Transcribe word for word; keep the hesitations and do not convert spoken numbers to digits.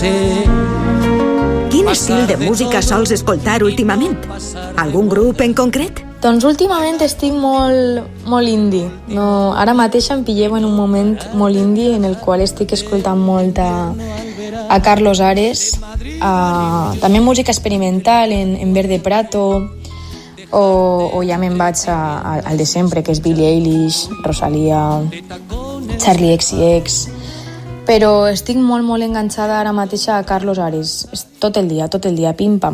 Quin estil de música sols escoltar últimament? Algun grup en concret? Doncs últimament estic molt, molt indie. No, ara mateix em pilleu en un moment molt indie en el qual estic escoltant molt a, a Carlos Ares, a, també música experimental en, en Verde Prato, o, o ja me'n vaig a, a, al de sempre, que és Billie Eilish, Rosalía, Charlie X C X, però estic molt, molt enganxada ara mateix a Carlos Ares. Tot el dia, tot el dia, pim-pam.